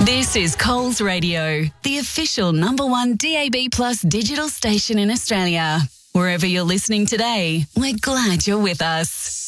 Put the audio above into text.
This is Coles Radio, the official #1 DAB+ digital station in Australia. Wherever you're listening today, we're glad you're with us.